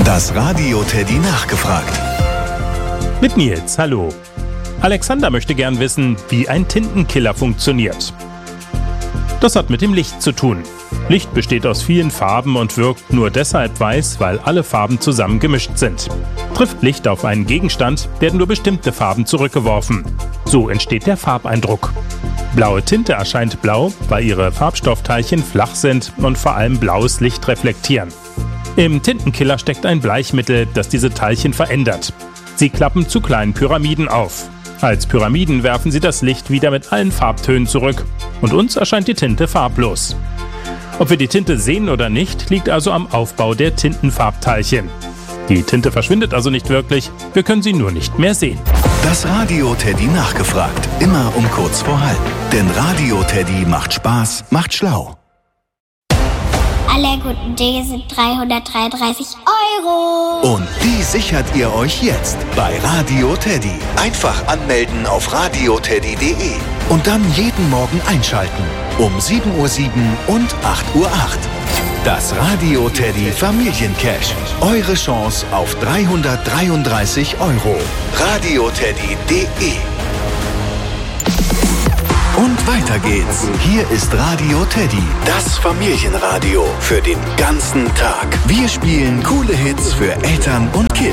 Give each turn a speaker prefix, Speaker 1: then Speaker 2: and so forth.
Speaker 1: Das Radio Teddy nachgefragt.
Speaker 2: Mit Nils, hallo. Alexander möchte gern wissen, wie ein Tintenkiller funktioniert. Das hat mit dem Licht zu tun. Licht besteht aus vielen Farben und wirkt nur deshalb weiß, weil alle Farben zusammen gemischt sind. Trifft Licht auf einen Gegenstand, werden nur bestimmte Farben zurückgeworfen. So entsteht der Farbeindruck. Blaue Tinte erscheint blau, weil ihre Farbstoffteilchen flach sind und vor allem blaues Licht reflektieren. Im Tintenkiller steckt ein Bleichmittel, das diese Teilchen verändert. Sie klappen zu kleinen Pyramiden auf. Als Pyramiden werfen sie das Licht wieder mit allen Farbtönen zurück und uns erscheint die Tinte farblos. Ob wir die Tinte sehen oder nicht, liegt also am Aufbau der Tintenfarbteilchen. Die Tinte verschwindet also nicht wirklich, wir können sie nur nicht mehr sehen.
Speaker 1: Das Radio Teddy nachgefragt. Immer um kurz vor halb. Denn Radio Teddy macht Spaß, macht schlau.
Speaker 3: Alle guten Dinge sind 333 €.
Speaker 1: Und die sichert ihr euch jetzt bei Radio Teddy. Einfach anmelden auf radioteddy.de und dann jeden Morgen einschalten. Um 7:07 Uhr und 8:08 Uhr. Das Radio Teddy Familiencash. Eure Chance auf 333 €. radioteddy.de. Und weiter geht's. Hier ist Radio Teddy, das Familienradio für den ganzen Tag. Wir spielen coole Hits für Eltern und Kids.